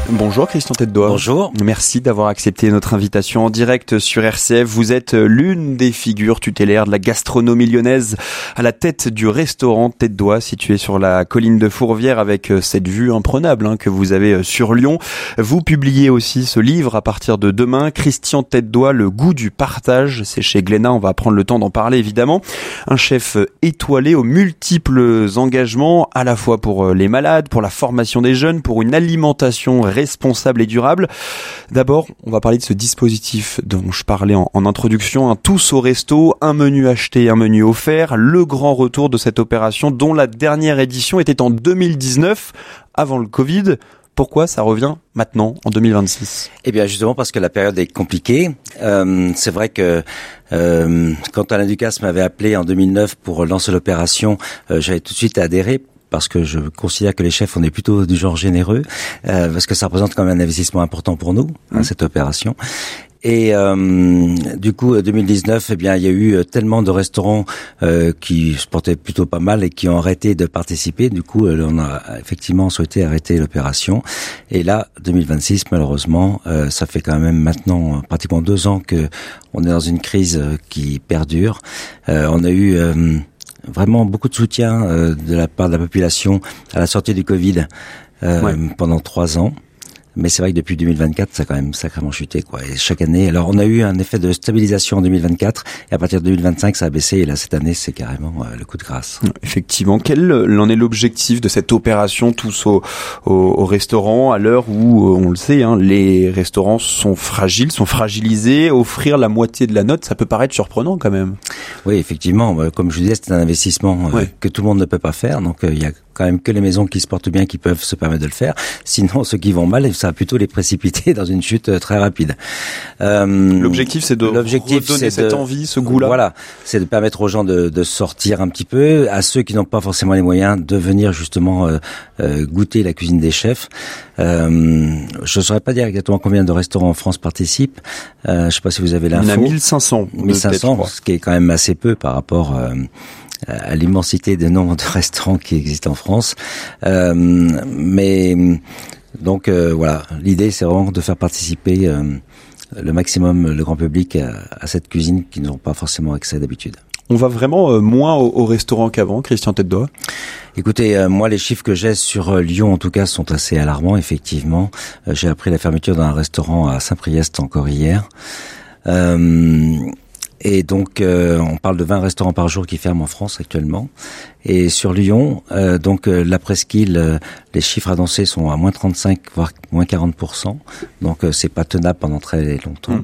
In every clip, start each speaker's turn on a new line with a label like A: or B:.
A: Bonjour Christian Tête-Doigt.
B: Bonjour.
A: Merci d'avoir accepté notre invitation en direct sur RCF. Vous êtes l'une des figures tutélaires de la gastronomie lyonnaise à la tête du restaurant Tête-Doigt situé sur la colline de Fourvière avec cette vue imprenable que vous avez sur Lyon. Vous publiez aussi ce livre à partir de demain, Christian Tête-Doigt, le goût du partage. C'est chez Glénat, on va prendre le temps d'en parler évidemment. Un chef étoilé aux multiples engagements à la fois pour les malades, pour la formation des jeunes, pour une alimentation responsable et durable. D'abord, on va parler de ce dispositif dont je parlais en introduction, tous au resto, un menu acheté, un menu offert, le grand retour de cette opération dont la dernière édition était en 2019, avant le Covid. Pourquoi ça revient maintenant, en 2026 ?
B: Eh bien, justement parce que la période est compliquée. C'est vrai que quand Alain Ducasse m'avait appelé en 2009 pour lancer l'opération, j'avais tout de suite adhéré. Parce que je considère que les chefs, on est plutôt du genre généreux, parce que ça représente quand même un investissement important pour nous, cette opération. Et du coup, 2019, eh bien, il y a eu tellement de restaurants qui se portaient plutôt pas mal et qui ont arrêté de participer. Du coup, on a effectivement souhaité arrêter l'opération. Et là, 2026, malheureusement, ça fait quand même maintenant pratiquement 2 ans que on est dans une crise qui perdure. On a eu vraiment beaucoup de soutien de la part de la population à la sortie du Covid pendant 3 ans. Mais c'est vrai que depuis 2024, ça a quand même sacrément chuté, quoi. Et chaque année, alors on a eu un effet de stabilisation en 2024, et à partir de 2025, ça a baissé, et là, cette année, c'est carrément le coup de grâce.
A: Effectivement. Quel en est l'objectif de cette opération tous au restaurant, à l'heure où, on le sait, les restaurants sont fragiles, sont fragilisés, offrir la moitié de la note, ça peut paraître surprenant quand même.
B: Oui, effectivement, comme je vous disais, c'est un investissement que tout le monde ne peut pas faire, donc il y a quand même que les maisons qui se portent bien qui peuvent se permettre de le faire. Sinon, ceux qui vont mal, ça va plutôt les précipiter dans une chute très rapide.
A: L'objectif, c'est de redonner cette envie, ce goût-là.
B: Voilà, c'est de permettre aux gens de sortir un petit peu, à ceux qui n'ont pas forcément les moyens de venir justement goûter la cuisine des chefs. Je ne saurais pas dire exactement combien de restaurants en France participent. Je ne sais pas si vous avez l'info.
A: Il y en a 1500.
B: 1500, ce qui est quand même assez peu par rapport à l'immensité des nombres de restaurants qui existent en France. Mais donc voilà, l'idée c'est vraiment de faire participer le maximum le grand public à cette cuisine qui n'ont pas forcément accès d'habitude.
A: On va vraiment moins au restaurant qu'avant, Christian Tête-Doigt.
B: Écoutez, moi les chiffres que j'ai sur Lyon en tout cas sont assez alarmants, effectivement. J'ai appris la fermeture d'un restaurant à Saint-Priest encore hier. Et donc, on parle de 20 restaurants par jour qui ferment en France actuellement. Et sur Lyon, la presqu'île, les chiffres annoncés sont à moins 35, voire moins 40%. Donc, c'est pas tenable pendant très longtemps.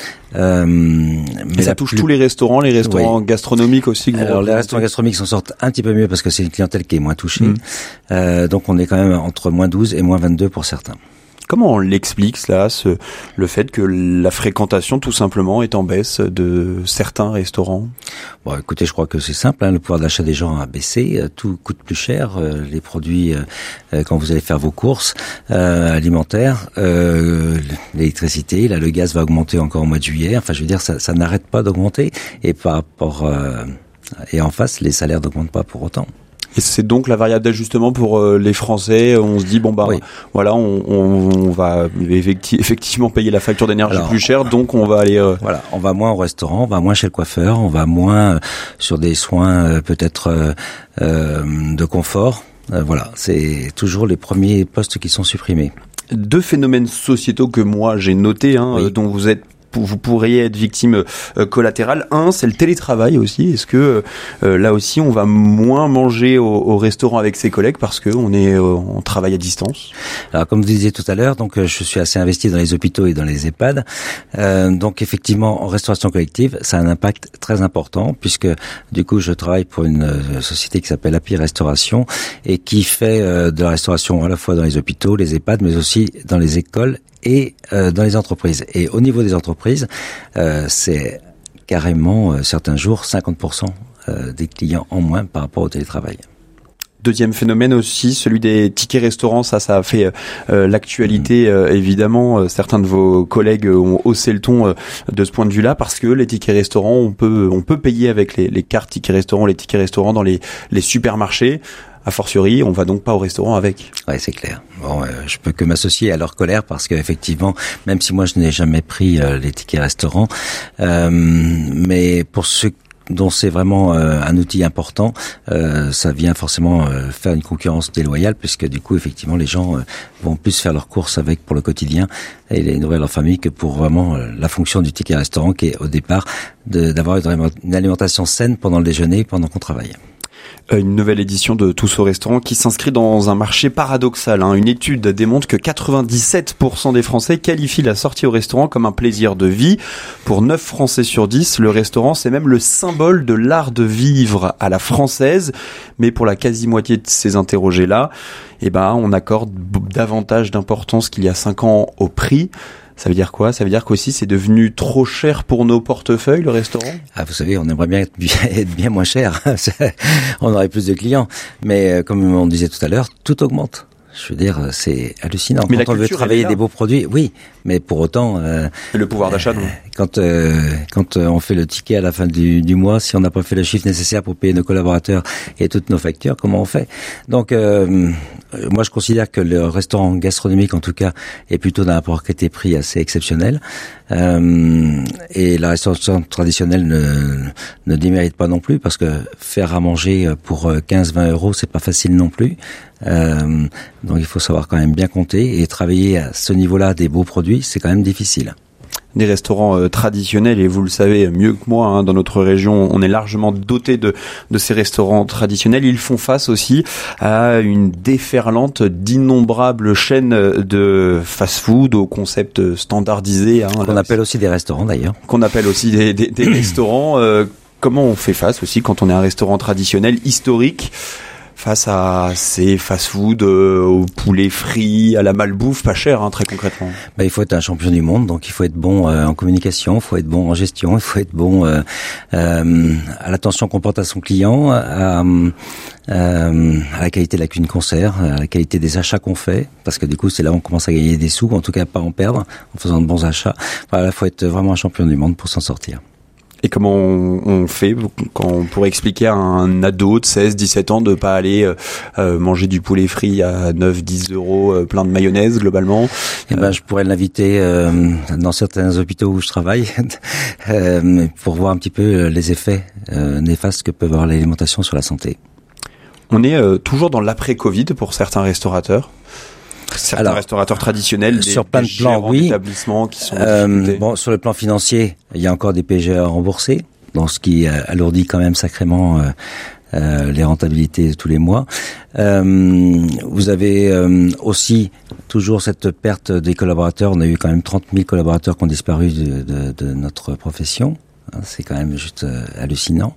A: Mais ça touche tous les restaurants gastronomiques aussi.
B: Alors, les restaurants gastronomiques s'en sortent un petit peu mieux parce que c'est une clientèle qui est moins touchée. Donc, on est quand même entre moins 12 et moins 22 pour certains.
A: Comment on l'explique cela, le fait que la fréquentation tout simplement est en baisse de certains restaurants ?
B: Bon, écoutez, je crois que c'est simple, le pouvoir d'achat des gens a baissé, tout coûte plus cher, les produits quand vous allez faire vos courses alimentaires, l'électricité, là le gaz va augmenter encore au mois de juillet. Enfin, je veux dire, ça n'arrête pas d'augmenter et par rapport et en face, les salaires n'augmentent pas pour autant.
A: Et c'est donc la variable d'ajustement pour les Français. On se dit voilà, on va effectivement payer la facture d'énergie plus cher, donc on va aller.
B: Voilà, on va moins au restaurant, on va moins chez le coiffeur, on va moins sur des soins peut-être de confort. Voilà, c'est toujours les premiers postes qui sont supprimés.
A: 2 phénomènes sociétaux que moi j'ai notés, dont vous pourriez être victime collatérale. Un, c'est le télétravail aussi. Est-ce que là aussi on va moins manger au restaurant avec ses collègues parce que on travaille à distance ?
B: Alors comme vous disiez tout à l'heure, donc je suis assez investi dans les hôpitaux et dans les EHPAD. Donc effectivement en restauration collective, ça a un impact très important puisque du coup je travaille pour une société qui s'appelle Happy Restauration et qui fait de la restauration à la fois dans les hôpitaux, les EHPAD, mais aussi dans les écoles et dans les entreprises. Et au niveau des entreprises, c'est carrément certains jours 50% des clients en moins par rapport au télétravail.
A: Deuxième phénomène aussi, celui des tickets restaurants, ça a fait l'actualité évidemment. Certains de vos collègues ont haussé le ton de ce point de vue-là parce que les tickets restaurants, on peut payer avec les cartes tickets restaurants, les tickets restaurants dans les supermarchés. A fortiori, on va donc pas au restaurant avec.
B: Ouais, c'est clair. Bon, je peux que m'associer à leur colère parce qu'effectivement, même si moi je n'ai jamais pris les tickets restaurants, mais pour ceux dont c'est vraiment un outil important, ça vient forcément faire une concurrence déloyale puisque du coup effectivement les gens vont plus faire leurs courses avec pour le quotidien et les nourrir leur famille que pour vraiment la fonction du ticket restaurant qui est au départ d'avoir une alimentation saine pendant le déjeuner et pendant qu'on travaille.
A: Une nouvelle édition de Tous au restaurant qui s'inscrit dans un marché paradoxal. Une étude démontre que 97% des Français qualifient la sortie au restaurant comme un plaisir de vie. Pour 9 Français sur 10, le restaurant, c'est même le symbole de l'art de vivre à la française. Mais pour la quasi-moitié de ces interrogés-là, on accorde davantage d'importance qu'il y a 5 ans au prix. Ça veut dire quoi? Ça veut dire qu'aussi c'est devenu trop cher pour nos portefeuilles, le restaurant?
B: Ah, vous savez, on aimerait bien être bien moins cher. On aurait plus de clients. Mais comme on disait tout à l'heure, tout augmente. Je veux dire, c'est hallucinant.
A: Mais
B: quand on veut travailler des beaux produits, oui, mais pour autant...
A: le pouvoir d'achat, non.
B: Quand on fait le ticket à la fin du mois, si on n'a pas fait le chiffre nécessaire pour payer nos collaborateurs et toutes nos factures, comment on fait? Donc, moi, je considère que le restaurant gastronomique, en tout cas, est plutôt d'un rapport qualité-prix assez exceptionnel. Et la restauration traditionnelle ne démérite pas non plus, parce que faire à manger pour 15-20 euros, c'est pas facile non plus. Donc il faut savoir quand même bien compter et travailler à ce niveau-là des beaux produits, c'est quand même difficile.
A: Des restaurants traditionnels, et vous le savez mieux que moi, dans notre région, on est largement doté de ces restaurants traditionnels. Ils font face aussi à une déferlante d'innombrables chaînes de fast-food au concept standardisé.
B: Qu'on appelle aussi des restaurants d'ailleurs.
A: Qu'on appelle aussi des restaurants. Comment on fait face aussi quand on est un restaurant traditionnel, historique, face à ces fast-food, au poulet frit, à la malbouffe, pas cher, très concrètement?
B: Il faut être un champion du monde, donc il faut être bon en communication, il faut être bon en gestion, il faut être bon à l'attention qu'on porte à son client, à la qualité de la cuisine concert, à la qualité des achats qu'on fait, parce que du coup c'est là où on commence à gagner des sous, en tout cas pas en perdre, en faisant de bons achats. Voilà, il faut être vraiment un champion du monde pour s'en sortir.
A: Et comment on fait quand on pourrait expliquer à un ado de 16-17 ans de pas aller manger du poulet frit à 9-10 euros plein de mayonnaise globalement?
B: Je pourrais l'inviter dans certains hôpitaux où je travaille pour voir un petit peu les effets néfastes que peut avoir l'alimentation sur la santé.
A: On est toujours dans l'après-Covid pour certains restaurateurs. Certains restaurateurs traditionnels,
B: sur plein de plans, oui.
A: D'établissements qui sont
B: sur le plan financier, il y a encore des PGE à rembourser, donc ce qui alourdit quand même sacrément les rentabilités tous les mois. Vous avez aussi toujours cette perte des collaborateurs. On a eu quand même 30 000 collaborateurs qui ont disparu de notre profession. C'est quand même juste hallucinant.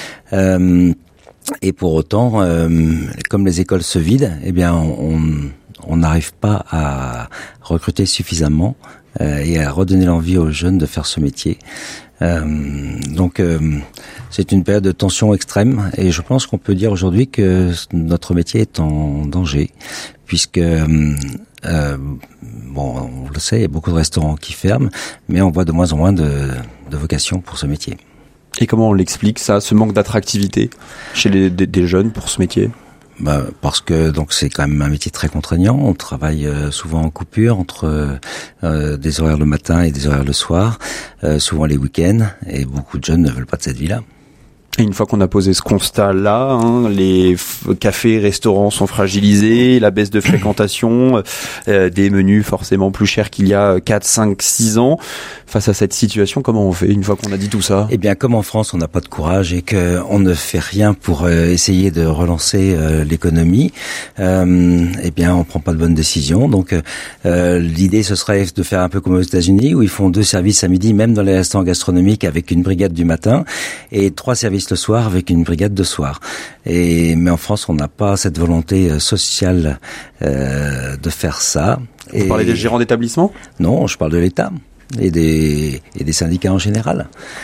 B: Et pour autant, comme les écoles se vident, on n'arrive pas à recruter suffisamment et à redonner l'envie aux jeunes de faire ce métier. Donc c'est une période de tension extrême et je pense qu'on peut dire aujourd'hui que notre métier est en danger puisque on le sait, il y a beaucoup de restaurants qui ferment, mais on voit de moins en moins de vocations pour ce métier.
A: Et comment on l'explique ça, ce manque d'attractivité chez des jeunes pour ce métier?
B: Parce que donc c'est quand même un métier très contraignant. On travaille souvent en coupure entre des horaires le matin et des horaires le soir, souvent les week-ends, et beaucoup de jeunes ne veulent pas de cette vie-là.
A: Et une fois qu'on a posé ce constat-là, les cafés, restaurants sont fragilisés, la baisse de fréquentation, des menus forcément plus chers qu'il y a 4, 5, 6 ans. Face à cette situation, comment on fait une fois qu'on a dit tout ça?
B: Comme en France, on n'a pas de courage et qu'on ne fait rien pour essayer de relancer l'économie, on prend pas de bonnes décisions. Donc, l'idée, ce serait de faire un peu comme aux États-Unis, où ils font 2 services à midi, même dans les restaurants gastronomiques, avec une brigade du matin, et 3 services le soir avec une brigade de soir. Mais en France, on n'a pas cette volonté sociale de faire ça.
A: Vous parlez des gérants d'établissement?
B: Non, je parle de l'État et des syndicats en général.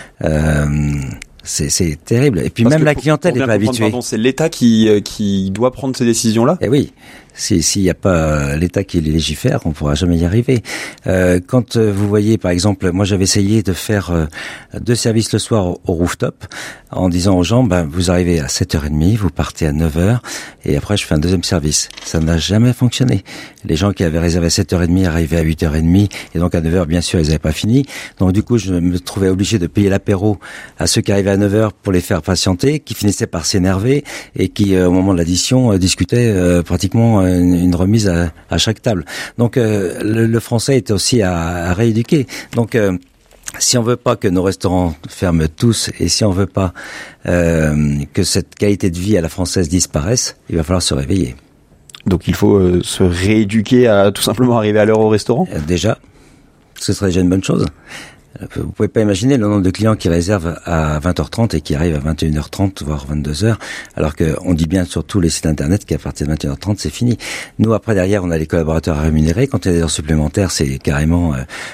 B: C'est terrible. Et puis parce même la clientèle n'est pas habituée.
A: C'est l'État qui doit prendre ces décisions-là?
B: Eh oui. S'il n'y a pas l'État qui les légifère, on ne pourra jamais y arriver. Quand vous voyez, par exemple, moi j'avais essayé de faire 2 services le soir au rooftop, en disant aux gens, vous arrivez à 7h30, vous partez à 9h, et après je fais un deuxième service. Ça n'a jamais fonctionné. Les gens qui avaient réservé à 7h30 arrivaient à 8h30, et donc à 9h, bien sûr, ils n'avaient pas fini. Donc du coup, je me trouvais obligé de payer l'apéro à ceux qui arrivaient à 9h pour les faire patienter, qui finissaient par s'énerver, et qui, au moment de l'addition, discutaient pratiquement une remise à chaque table. Donc le français est aussi à rééduquer. Donc si on veut pas que nos restaurants ferment tous et si on veut pas que cette qualité de vie à la française disparaisse, il va falloir se réveiller.
A: Donc il faut se rééduquer à tout simplement arriver à l'heure au restaurant.
B: Déjà, ce serait déjà une bonne chose. Vous pouvez pas imaginer le nombre de clients qui réservent à 20h30 et qui arrivent à 21h30, voire 22h, alors que on dit bien sur tous les sites internet qu'à partir de 21h30, c'est fini. Nous, après, derrière, on a les collaborateurs à rémunérer. Quand il y a des heures supplémentaires, c'est carrément,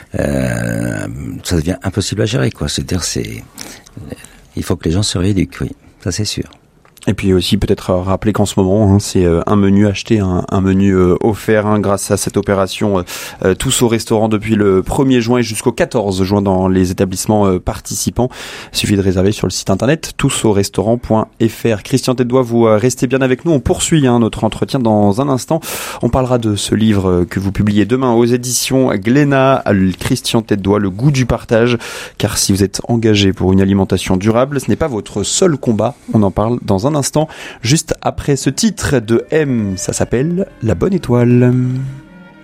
B: ça devient impossible à gérer, quoi. C'est-à-dire, il faut que les gens se rééduquent, oui. Ça, c'est sûr.
A: Et puis aussi peut-être rappeler qu'en ce moment, c'est un menu acheté, un menu offert grâce à cette opération Tous au restaurant depuis le 1er juin et jusqu'au 14 juin dans les établissements participants. Il suffit de réserver sur le site internet tousaurestaurant.fr. Christian Tête-Doigt, vous restez bien avec nous. On poursuit notre entretien dans un instant. On parlera de ce livre que vous publiez demain aux éditions Glénat, Christian Tête-Doigt, Le goût du partage. Car si vous êtes engagé pour une alimentation durable, ce n'est pas votre seul combat. On en parle dans un instant, juste après ce titre de M, ça s'appelle La Bonne Étoile.